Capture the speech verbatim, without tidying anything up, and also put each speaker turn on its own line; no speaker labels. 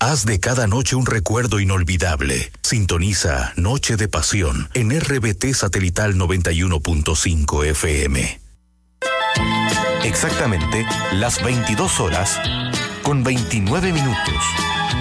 Haz de cada noche un recuerdo inolvidable. Sintoniza Noche de Pasión en R B T Satelital noventa y uno punto cinco F M.
Exactamente las veintidós horas con veintinueve minutos.